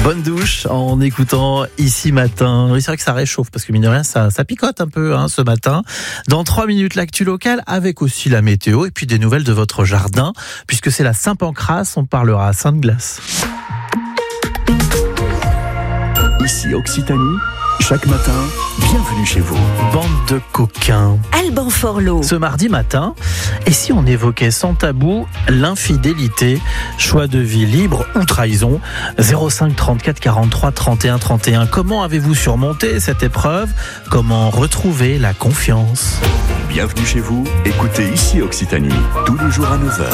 Bonne douche en écoutant Ici Matin. Oui, c'est vrai que ça réchauffe parce que mine de rien, ça picote un peu ce matin. Dans 3 minutes, l'actu locale avec aussi la météo et puis des nouvelles de votre jardin puisque c'est la Saint-Pancrace, on parlera à Sainte-Glace. Ici Occitanie, chaque matin, bienvenue chez vous. Bande de coquins. Alban Forlot. Ce mardi matin, et si on évoquait sans tabou l'infidélité, choix de vie libre ou trahison, 05 34 43 31 31. Comment avez-vous surmonté cette épreuve ? Comment retrouver la confiance ? Bienvenue chez vous, écoutez Ici Occitanie, tous les jours à 9h.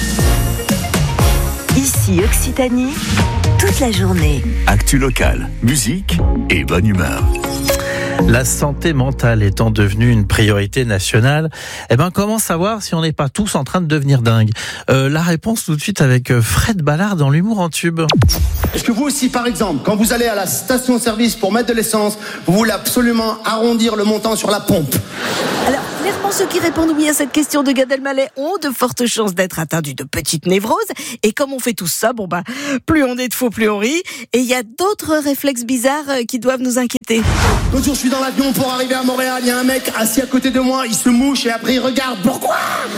Ici Occitanie, toute la journée. Actu locale, musique et bonne humeur. La santé mentale étant devenue une priorité nationale, comment savoir si on n'est pas tous en train de devenir dingue ? La réponse tout de suite avec Fred Ballard dans l'humour en tube. Est-ce que vous aussi, par exemple, quand vous allez à la station-service pour mettre de l'essence, vous voulez absolument arrondir le montant sur la pompe ? Alors, clairement, ceux qui répondent oui à cette question de Gad Elmaleh ont de fortes chances d'être atteints d'une petite névrose. Et comme on fait tous ça, plus on est de faux, plus on rit. Et il y a d'autres réflexes bizarres qui doivent nous inquiéter. L'autre jour, je suis dans l'avion pour arriver à Montréal, il y a un mec assis à côté de moi, il se mouche et après il regarde. Pourquoi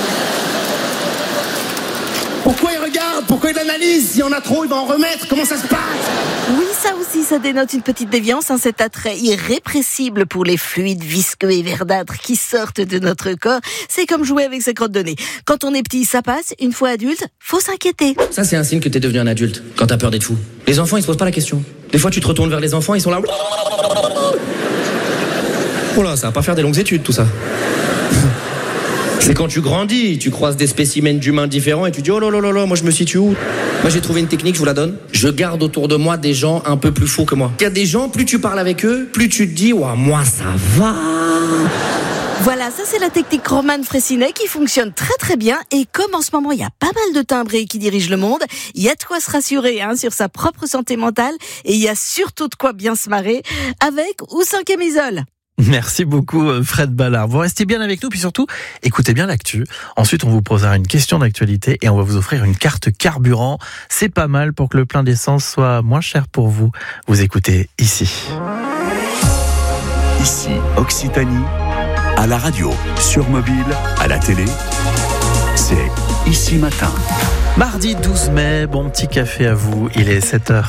il regarde ? Pourquoi il analyse ? S'il y en a trop, il va en remettre. Comment ça se passe ? Oui, ça aussi, ça dénote une petite déviance, cet attrait irrépressible pour les fluides visqueux et verdâtres qui sortent de notre corps. C'est comme jouer avec ses crottes de nez. Quand on est petit, ça passe. Une fois adulte, faut s'inquiéter. Ça, c'est un signe que t'es devenu un adulte, quand t'as peur d'être fou. Les enfants, ils se posent pas la question. Des fois, tu te retournes vers les enfants, ils sont là... Oh là, ça va pas faire des longues études, tout ça. C'est quand tu grandis, tu croises des spécimens d'humains différents et tu dis oh là là là là, moi je me situe où ? Moi j'ai trouvé une technique, je vous la donne. Je garde autour de moi des gens un peu plus fous que moi. Il y a des gens, plus tu parles avec eux, plus tu te dis ouah, moi ça va. Voilà, ça c'est la technique Roman Fressinet qui fonctionne très très bien. Et comme en ce moment il y a pas mal de timbrés qui dirigent le monde, il y a de quoi se rassurer sur sa propre santé mentale. Et il y a surtout de quoi bien se marrer avec ou sans camisole. Merci beaucoup Fred Ballard. Vous restez bien avec nous, puis surtout, écoutez bien l'actu. Ensuite, on vous posera une question d'actualité et on va vous offrir une carte carburant. C'est pas mal pour que le plein d'essence soit moins cher pour vous. Vous écoutez Ici. Ici Occitanie, à la radio, sur mobile, à la télé, c'est Ici Matin. Mardi 12 mai, bon petit café à vous, il est 7h.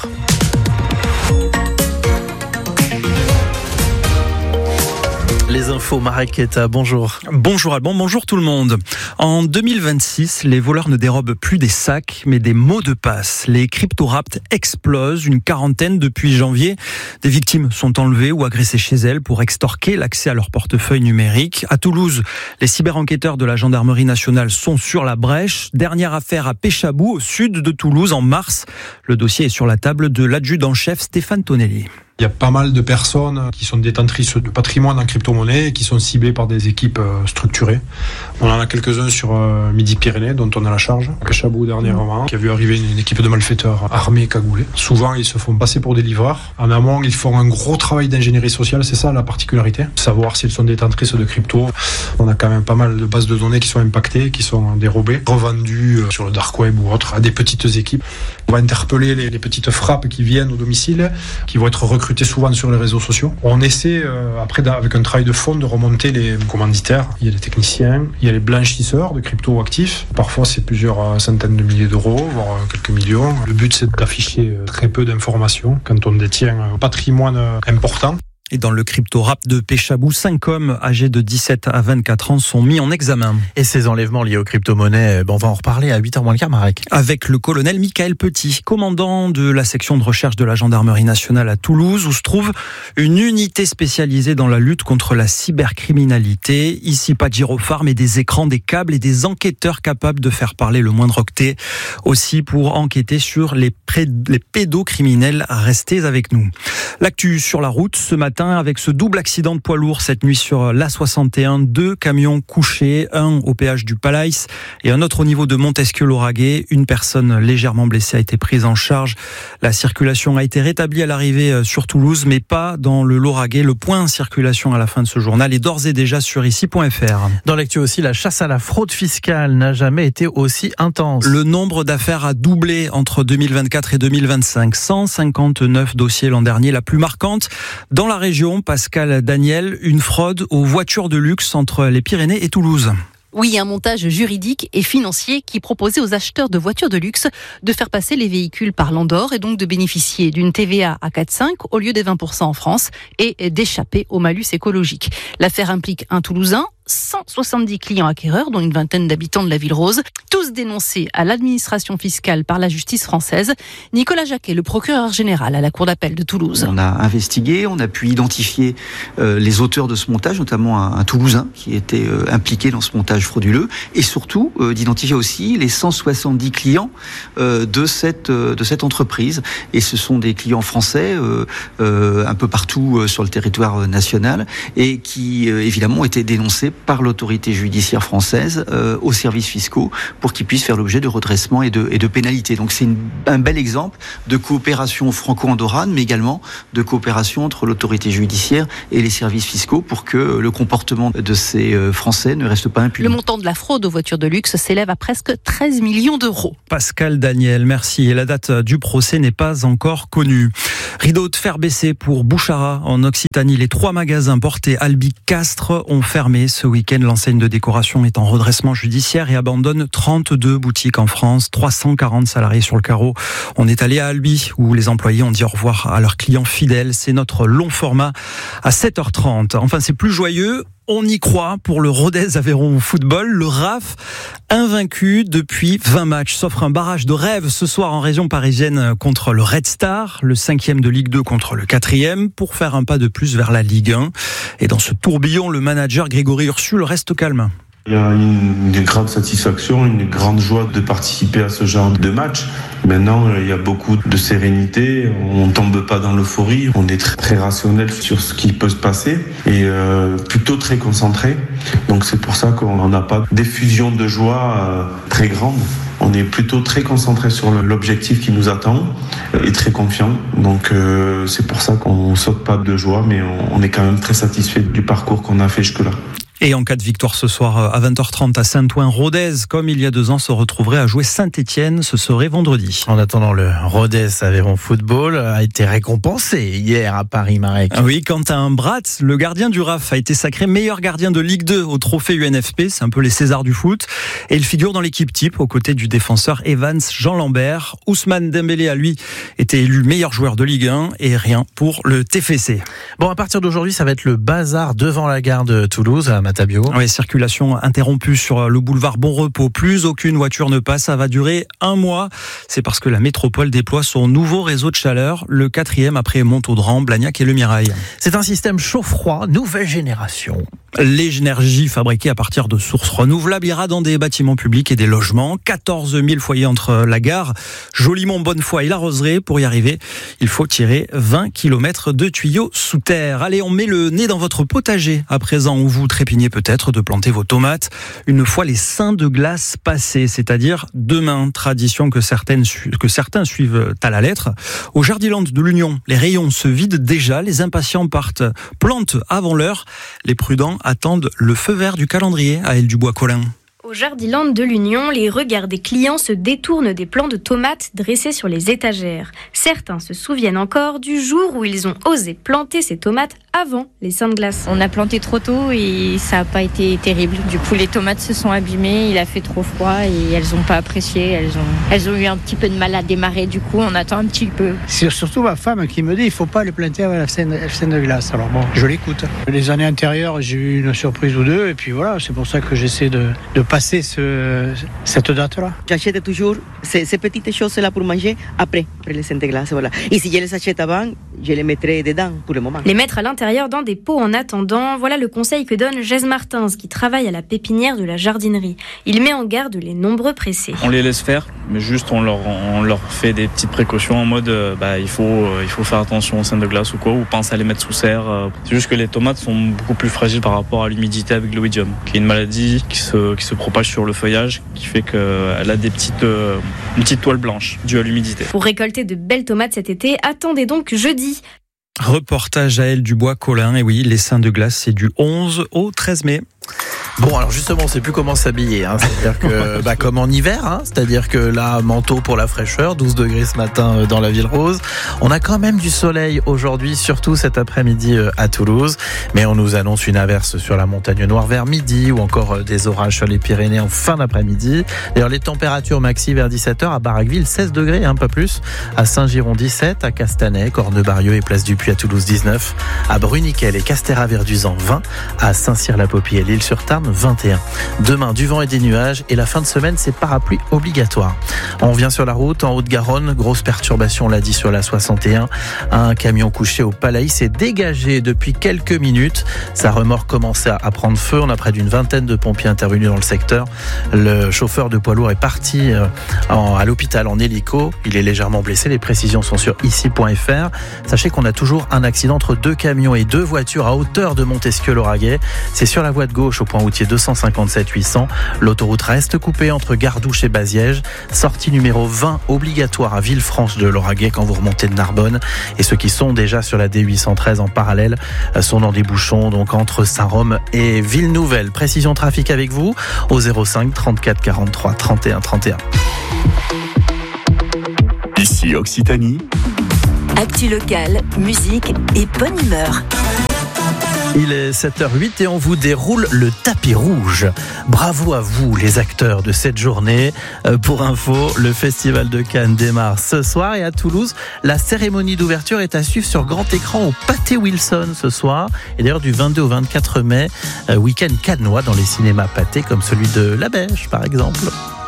Les infos, Marek Keta, bonjour. Bonjour Alban, bonjour tout le monde. En 2026, les voleurs ne dérobent plus des sacs, mais des mots de passe. Les crypto-rapts explosent, une quarantaine depuis janvier. Des victimes sont enlevées ou agressées chez elles pour extorquer l'accès à leur portefeuille numérique. À Toulouse, les cyber-enquêteurs de la gendarmerie nationale sont sur la brèche. Dernière affaire à Péchabou, au sud de Toulouse, en mars. Le dossier est sur la table de l'adjudant-chef Stéphane Tonelli. Il y a pas mal de personnes qui sont détentrices de patrimoine en crypto-monnaie et qui sont ciblées par des équipes structurées. On en a quelques-uns sur Midi-Pyrénées, dont on a la charge. À Péchabou dernièrement, qui a vu arriver une équipe de malfaiteurs armés, cagoulés. Souvent, ils se font passer pour des livreurs. En amont, ils font un gros travail d'ingénierie sociale, c'est ça la particularité. Savoir s'ils sont détentrices de crypto. On a quand même pas mal de bases de données qui sont impactées, qui sont dérobées, revendues sur le dark web ou autre, à des petites équipes. On va interpeller les petites frappes qui viennent au domicile, qui vont être recrutées souvent sur les réseaux sociaux. On essaie après avec un travail de fond de remonter les commanditaires. Il y a les techniciens, il y a les blanchisseurs de crypto actifs. Parfois c'est plusieurs centaines de milliers d'euros, voire quelques millions. Le but c'est d'afficher très peu d'informations quand on détient un patrimoine important. Et dans le crypto-rap de Péchabou, 5 hommes âgés de 17 à 24 ans sont mis en examen. Et ces enlèvements liés aux crypto-monnaies, on va en reparler à 8h moins le quart, Marek. Avec le colonel Michael Petit, commandant de la section de recherche de la gendarmerie nationale à Toulouse, où se trouve une unité spécialisée dans la lutte contre la cybercriminalité. Ici, pas de gyrophare, mais des écrans, des câbles et des enquêteurs capables de faire parler le moindre octet. Aussi pour enquêter sur les pédocriminels. Restez avec nous. L'actu sur la route, ce matin, matin avec ce double accident de poids lourd cette nuit sur l'A61. 2 camions couchés, un au péage du Palais et un autre au niveau de Montesquieu-Lauragais. Une personne légèrement blessée a été prise en charge. La circulation a été rétablie à l'arrivée sur Toulouse, mais pas dans le Lauragais. Le point circulation à la fin de ce journal est d'ores et déjà sur ici.fr. Dans l'actu aussi, la chasse à la fraude fiscale n'a jamais été aussi intense. Le nombre d'affaires a doublé entre 2024 et 2025. 159 dossiers l'an dernier. La plus marquante dans la région, Pascal Daniel, une fraude aux voitures de luxe entre les Pyrénées et Toulouse. Oui, un montage juridique et financier qui proposait aux acheteurs de voitures de luxe de faire passer les véhicules par l'Andorre et donc de bénéficier d'une TVA à 4,5 au lieu des 20% en France et d'échapper au malus écologique. L'affaire implique un Toulousain, 170 clients acquéreurs, dont une vingtaine d'habitants de la Ville Rose, tous dénoncés à l'administration fiscale par la justice française. Nicolas Jacquet, le procureur général à la Cour d'appel de Toulouse. On a investigué, on a pu identifier les auteurs de ce montage, notamment un Toulousain qui était impliqué dans ce montage frauduleux, et surtout d'identifier aussi les 170 clients de cette entreprise. Et ce sont des clients français un peu partout sur le territoire national et qui évidemment ont été dénoncés par l'autorité judiciaire française aux services fiscaux pour qu'ils puissent faire l'objet de redressement et de pénalités. Donc c'est un bel exemple de coopération franco-andorrane, mais également de coopération entre l'autorité judiciaire et les services fiscaux pour que le comportement de ces Français ne reste pas impuni. Le montant de la fraude aux voitures de luxe s'élève à presque 13 millions d'euros. Pascal Daniel, merci. Et la date du procès n'est pas encore connue. Rideau de fer baissé pour Bouchara en Occitanie. Les 3 magasins portés Albi Castres ont fermé ce week-end. L'enseigne de décoration est en redressement judiciaire et abandonne 32 boutiques en France, 340 salariés sur le carreau. On est allé à Albi où les employés ont dit au revoir à leurs clients fidèles. C'est notre long format à 7h30. Enfin, c'est plus joyeux. On y croit pour le Rodez Aveyron football. Le RAF, invaincu depuis 20 matchs, s'offre un barrage de rêve ce soir en région parisienne contre le Red Star, le 5e de Ligue 2 contre le 4e, pour faire un pas de plus vers la Ligue 1. Et dans ce tourbillon, le manager Grégory Ursule reste calme. Il y a une grande satisfaction, une grande joie de participer à ce genre de match. Maintenant, il y a beaucoup de sérénité, on tombe pas dans l'euphorie, on est très rationnel sur ce qui peut se passer et plutôt très concentré. Donc c'est pour ça qu'on n'a pas d'effusion de joie très grande. On est plutôt très concentré sur l'objectif qui nous attend et très confiant. Donc c'est pour ça qu'on saute pas de joie, mais on est quand même très satisfait du parcours qu'on a fait jusque-là. Et en cas de victoire ce soir à 20h30 à Saint-Ouen, Rodez, comme il y a 2 ans, se retrouverait à jouer Saint-Étienne. Ce serait vendredi. En attendant, le Rodez Aveyron Football a été récompensé hier à Paris, Marek. Oui, Quentin Brat, le gardien du RAF, a été sacré meilleur gardien de Ligue 2 au trophée UNFP. C'est un peu les Césars du foot. Et il figure dans l'équipe type aux côtés du défenseur Evans Jean Lambert. Ousmane Dembélé, à lui, était élu meilleur joueur de Ligue 1 et rien pour le TFC. Bon, à partir d'aujourd'hui, ça va être le bazar devant la gare de Toulouse à Matabio. Oui, circulation interrompue sur le boulevard Bon Repos. Plus aucune voiture ne passe. Ça va durer 1 mois. C'est parce que la métropole déploie son nouveau réseau de chaleur, le 4e après Montaudran, Blagnac et Le Mirail. C'est un système chaud-froid, nouvelle génération. L'énergie fabriquée à partir de sources renouvelables ira dans des bâtiments publics et des logements. 14 000 foyers entre la gare, Jolimont, Bonnefoy et la Roseraie. Pour y arriver, il faut tirer 20 km de tuyaux sous terre. Allez, on met le nez dans votre potager à présent où vous trépignez peut-être de planter vos tomates une fois les seins de glace passés, c'est-à-dire demain. Tradition que certains suivent à la lettre. Au Jardiland de l'Union, les rayons se vident déjà. Les impatients plantent avant l'heure. Les prudents attendent le feu vert du calendrier à Aile du Bois-Colin. Au Jardiland de l'Union, les regards des clients se détournent des plants de tomates dressés sur les étagères. Certains se souviennent encore du jour où ils ont osé planter ces tomates avant les seins de glace. On a planté trop tôt et ça n'a pas été terrible. Du coup, les tomates se sont abîmées, il a fait trop froid et elles n'ont pas apprécié. Elles ont eu un petit peu de mal à démarrer, du coup, on attend un petit peu. C'est surtout ma femme qui me dit il ne faut pas les planter avant la scène de glace. Alors bon, je l'écoute. Les années antérieures, j'ai eu une surprise ou deux et puis voilà, c'est pour ça que j'essaie de passer cette date-là. J'achète toujours ces petites choses-là pour manger après les Saintes Glaces. Voilà. Et si je les achète avant, je les mettrai dedans pour le moment. Les mettre à l'intérieur dans des pots en attendant, voilà le conseil que donne Gèse Martins, qui travaille à la pépinière de la jardinerie. Il met en garde les nombreux pressés. On les laisse faire, mais juste on leur fait des petites précautions en mode il faut faire attention aux Saintes Glaces ou quoi, ou pense à les mettre sous serre. C'est juste que les tomates sont beaucoup plus fragiles par rapport à l'humidité avec l'oïdium, qui est une maladie qui se propage sur le feuillage, qui fait qu'elle a une petite toile blanche due à l'humidité. Pour récolter de belles tomates cet été, attendez donc jeudi. Reportage à Elle Dubois-Colin. Et oui, les Saintes Glaces, c'est du 11 au 13 mai. Bon, alors justement, on ne sait plus comment s'habiller. C'est-à-dire que, comme en hiver, c'est-à-dire que là, manteau pour la fraîcheur, 12 degrés ce matin dans la ville rose. On a quand même du soleil aujourd'hui, surtout cet après-midi à Toulouse. Mais on nous annonce une averse sur la montagne noire vers midi ou encore des orages sur les Pyrénées en fin d'après-midi. D'ailleurs, les températures maxi vers 17h à Barraqueville, 16 degrés, un peu plus. À Saint-Giron, 17. À Castanet, Cornebarieux et Place du Puy à Toulouse, 19. À Bruniquel et Castéra-Verduzan, 20. À Saint-Cyr-la-Popie et l'Île-sur-Tarn, 21. Demain, du vent et des nuages et la fin de semaine, c'est parapluie obligatoire. On revient sur la route, en Haute-Garonne, grosse perturbation, on l'a dit, sur la 61. Un camion couché au Palaï s'est dégagé depuis quelques minutes. Sa remorque commençait à prendre feu. On a près d'une vingtaine de pompiers intervenus dans le secteur. Le chauffeur de poids lourd est parti à l'hôpital en hélico. Il est légèrement blessé. Les précisions sont sur ici.fr. Sachez qu'on a toujours un accident entre 2 camions et 2 voitures à hauteur de Montesquieu-Lauragais. C'est sur la voie de gauche au point routier 257 800. L'autoroute reste coupée entre Gardouche et Baziège. Sortie numéro 20 obligatoire à Villefranche de Lauragais quand vous remontez de Narbonne. Et ceux qui sont déjà sur la D813 en parallèle sont dans des bouchons donc entre Saint-Rome et Ville-Nouvelle. Précision trafic avec vous au 05 34 43 31 31. Ici Occitanie. Actu locale, musique et bonne humeur. Il est 7h08 et on vous déroule le tapis rouge. Bravo à vous les acteurs de cette journée. Pour info, le Festival de Cannes démarre ce soir et à Toulouse, la cérémonie d'ouverture est à suivre sur grand écran au Pâté Wilson ce soir. Et d'ailleurs du 22 au 24 mai, week-end cannois dans les cinémas Pâté comme celui de La Bêche par exemple.